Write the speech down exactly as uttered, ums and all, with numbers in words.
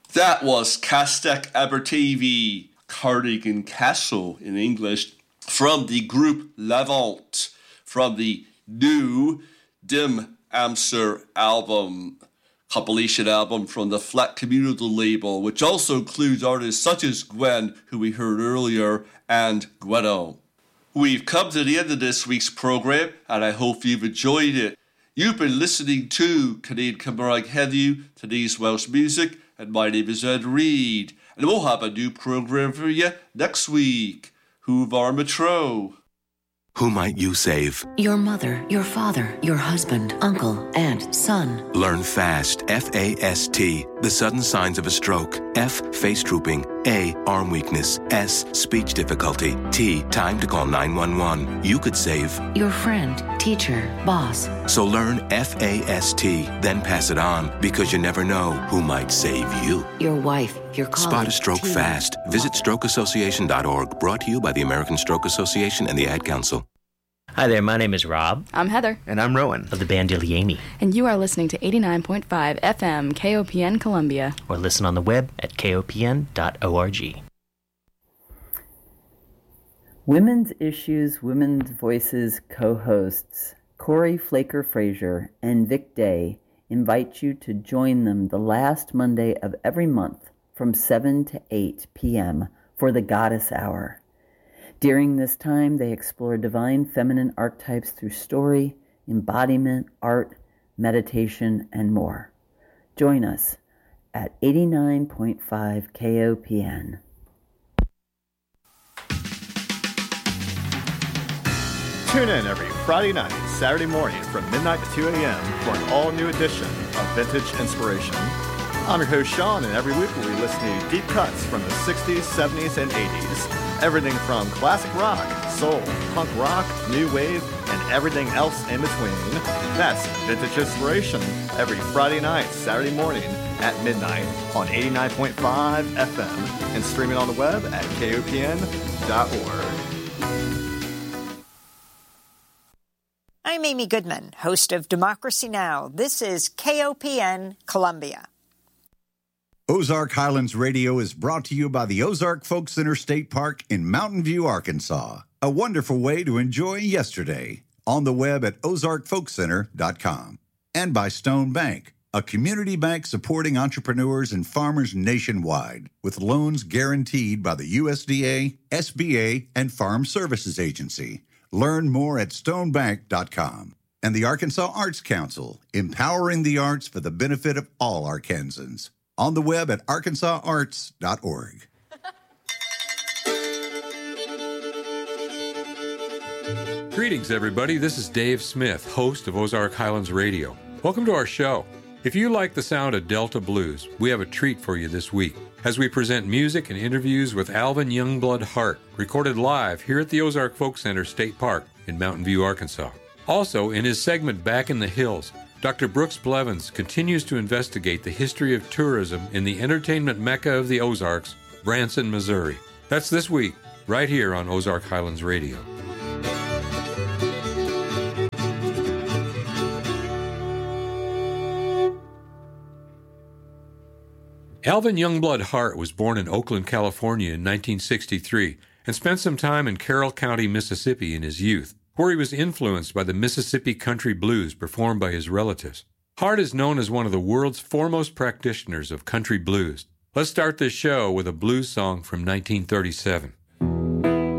That was Castek Abertavy, Cardigan Castle in English, from the group Levant, from the new Dim Amser album, compilation album from the Flat Community label, which also includes artists such as Gwen, who we heard earlier, and Gweno. We've come to the end of this week's program, and I hope you've enjoyed it. You've been listening to Canadian Cymraeg Heddiw, today's Welsh music, and my name is Ed Reed, and we'll have a new program for you next week. Who var Metro? Who might you save? Your mother, your father, your husband, uncle, aunt, son. Learn FAST, F A S T, the sudden signs of a stroke. F, face drooping. A, arm weakness. S, speech difficulty. T, time to call nine one one. You could save your friend, teacher, boss. So learn F A S T, then pass it on, because you never know who might save you. Your wife, your colleague. Spot a stroke team. fast. Visit stroke association dot org, brought to you by the American Stroke Association and the Ad Council. Hi there, my name is Rob. I'm Heather. And I'm Rowan. Of the band Iliani. And you are listening to eighty-nine point five F M K O P N Columbia. Or listen on the web at K O P N dot org. Women's Issues, Women's Voices co-hosts Corey Flaker-Fraser and Vic Day invite you to join them the last Monday of every month from seven to eight p.m. for the Goddess Hour. During this time, they explore divine feminine archetypes through story, embodiment, art, meditation, and more. Join us at eighty-nine point five K O P N. Tune in every Friday night and Saturday morning from midnight to two a.m. for an all-new edition of Vintage Inspiration. I'm your host, Sean, and every week we'll be listening to deep cuts from the sixties, seventies, and eighties. Everything from classic rock, soul, punk rock, new wave, and everything else in between. That's Vintage Inspiration every Friday night, Saturday morning at midnight on eighty-nine point five F M and streaming on the web at K O P N dot org. I'm Amy Goodman, host of Democracy Now! This is K O P N Columbia. Ozark Highlands Radio is brought to you by the Ozark Folk Center State Park in Mountain View, Arkansas. A wonderful way to enjoy yesterday. On the web at ozark folk center dot com. And by Stone Bank, a community bank supporting entrepreneurs and farmers nationwide with loans guaranteed by the U S D A, S B A, and Farm Services Agency. Learn more at stone bank dot com. And the Arkansas Arts Council, empowering the arts for the benefit of all Arkansans. On the web at arkansas arts dot org. Greetings, everybody. This is Dave Smith, host of Ozark Highlands Radio. Welcome to our show. If you like the sound of Delta Blues, we have a treat for you this week as we present music and interviews with Alvin Youngblood Hart, recorded live here at the Ozark Folk Center State Park in Mountain View, Arkansas. Also, in his segment Back in the Hills, Doctor Brooks Blevins continues to investigate the history of tourism in the entertainment mecca of the Ozarks, Branson, Missouri. That's this week, right here on Ozark Highlands Radio. Alvin Youngblood Hart was born in Oakland, California in nineteen sixty-three and spent some time in Carroll County, Mississippi in his youth, where he was influenced by the Mississippi country blues performed by his relatives. Hart is known as one of the world's foremost practitioners of country blues. Let's start this show with a blues song from nineteen thirty-seven.